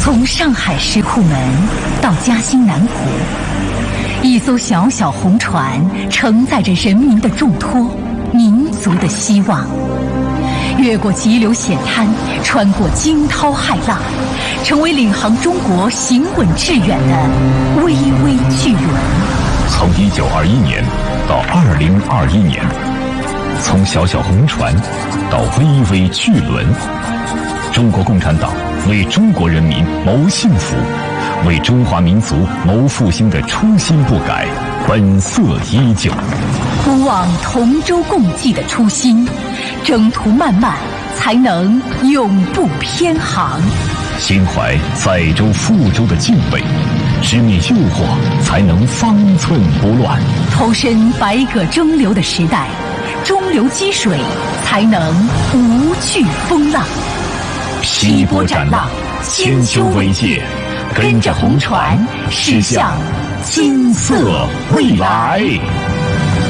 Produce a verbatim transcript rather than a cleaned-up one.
从上海石库门到嘉兴南浦，一艘小小红船承载着人民的重托，民族的希望，越过急流险滩，穿过惊涛骇浪，成为领航中国行稳致远的巍巍巨轮。 从一九二一年到二零二一年，从小小红船到巍巍巨轮，中国共产党为中国人民谋幸福，为中华民族谋复兴的初心不改，本色依旧。 不忘同舟共济的初心，征途漫漫，才能永不偏航。 心怀载舟覆舟的敬畏，直面诱惑，才能方寸不乱。 投身百舸争流的时代，中流击水，才能无惧风浪。劈波斩浪，千秋伟业，跟着红船驶向金色未来。